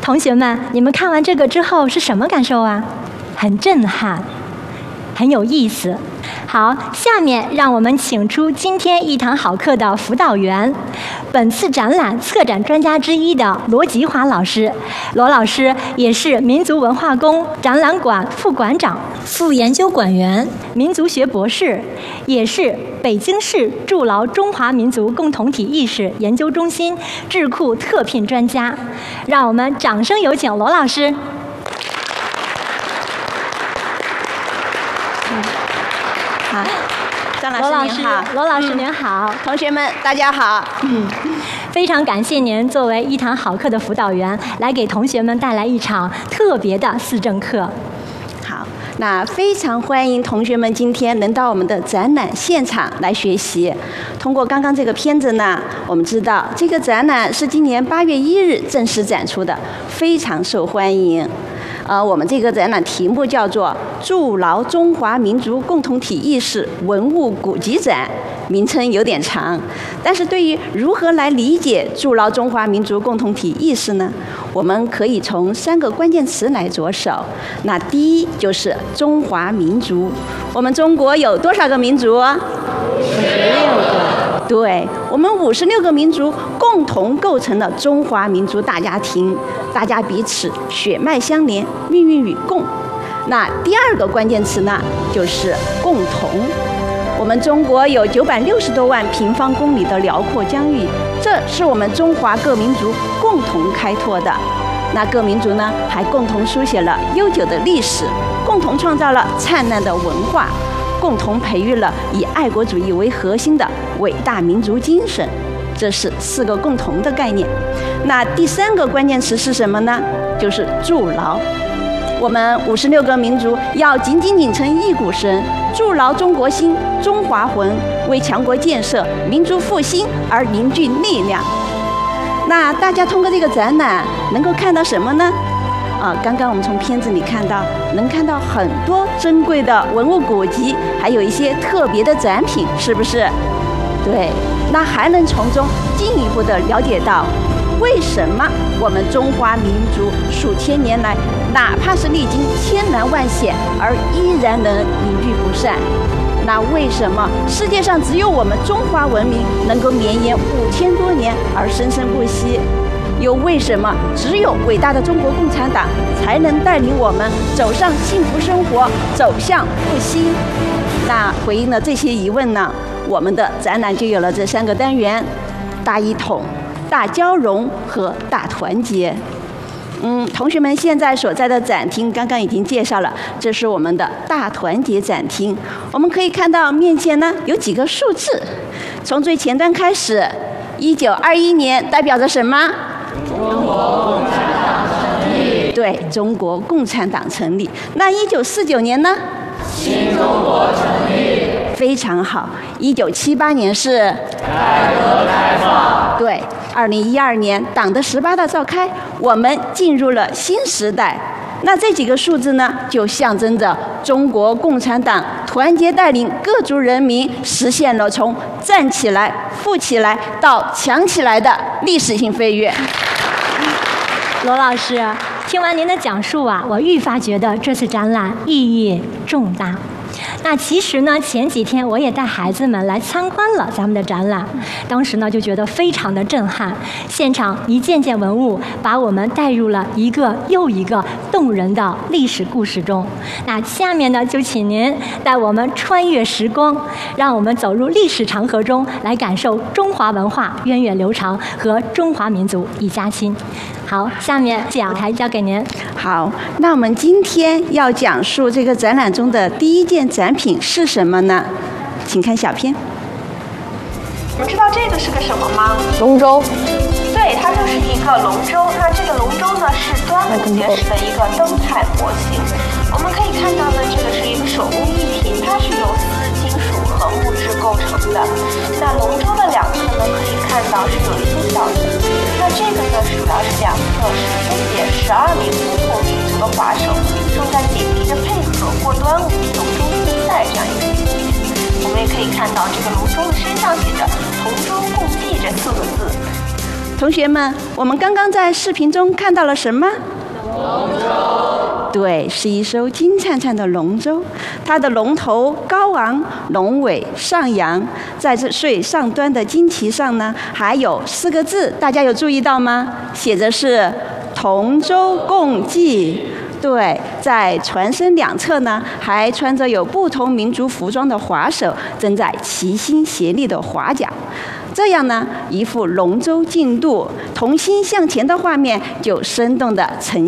同学们，你们看完这个之后是什么感受啊？很震撼，很有意思。好，下面让我们请出今天一堂好课的辅导员，本次展览策展专家之一的罗吉华老师。罗老师也是民族文化宫展览馆副馆长、副研究馆员、民族学博士，也是北京市筑牢中华民族共同体意识研究中心智库特聘专家。让我们掌声有请罗老师。 好，张老师您好， 罗老师您好， 同学们大家好。 非常感谢您作为一堂好课的辅导员，来给同学们带来一场特别的思政课。 好，那非常欢迎同学们今天能到我们的展览现场来学习。通过刚刚这个片子呢，我们知道这个展览是今年8月1日正式展出的，非常受欢迎。我们这个展览题目叫做“筑牢中华民族共同体意识文物古籍展”，名称有点长，但是对于如何来理解筑牢中华民族共同体意识呢？我们可以从3个关键词来着手。那第一就是中华民族。我们中国有多少个民族？56个。对，我们56个民族共同构成了中华民族大家庭，大家彼此血脉相连，命运与共。那第2个关键词呢，就是共同。我们中国有960多万平方公里的辽阔疆域，这是我们中华各民族共同开拓的。那各民族呢，还共同书写了悠久的历史，共同创造了灿烂的文化，共同培育了以爱国主义为核心的伟大民族精神。这是4个共同的概念。那第3个关键词是什么呢？就是筑牢。我们56个民族要紧紧成一股绳，筑牢中国心、中华魂，为强国建设、民族复兴而凝聚力量。那大家通过这个展览能够看到什么呢？刚刚我们从片子里能看到很多珍贵的文物古籍，还有一些特别的展品，是不是？对，那还能从中进一步的了解到，为什么我们中华民族数千年来，哪怕是历经千难万险，而依然能凝聚不散？那为什么世界上只有我们中华文明能够绵延5000多年而生生不息？又为什么只有伟大的中国共产党才能带领我们走上幸福生活，走向复兴？那回应了这些疑问呢，我们的展览就有了这3个单元：大一统、大交融和大团结。同学们现在所在的展厅刚刚已经介绍了，这是我们的大团结展厅。我们可以看到面前呢有几个数字，从最前端开始，1921年代表着什么？中国共产党成立。对，中国共产党成立。那1949年呢？新中国成立。非常好。1978年是改革开放。对，2012年党的18大召开，我们进入了新时代。那这几个数字呢，就象征着中国共产党团结带领各族人民实现了从站起来、富起来到强起来的历史性飞跃。 罗老师，听完您的讲述啊，我愈发觉得这次展览意义重大。那其实呢，前几天我也带孩子们来参观了咱们的展览，当时呢就觉得非常的震撼，现场一件件文物把我们带入了一个又一个动人的历史故事中。那下面呢，就请您带我们穿越时光，让我们走入历史长河中，来感受中华文化源远流长和中华民族一家亲。好，下面讲台交给您。 好，那我们今天要讲述这个展览中的第一件展品是什么呢？请看小片。 你们知道这个是个什么吗？ 龙舟。 对，它就是一个龙舟。那这个龙舟呢，是端午节时的一个灯彩模型。我们可以看到呢，这个是一个手工艺品，它是由丝、金属和木质构成的。那龙舟的两侧呢，可以看到是有一些小旗。那这个呢，主要是两侧是分别12名不同民族的划手正在紧密的配合过端午龙舟竞赛这样一个情节。我们也可以看到这个龙舟的身上写着“同舟共济”这4个字。 同学们，我们刚刚在视频中看到了什么？龙舟。对，是一艘金灿灿的龙舟，它的龙头高昂，龙尾上扬，在这最上端的旌旗上呢，还有4个字，大家有注意到吗？写着是“同舟共济”。对，在船身两侧呢，还穿着有不同民族服装的划手，正在齐心协力的划桨。这样呢，一幅龙舟竞渡、同心向前的画面就生动地呈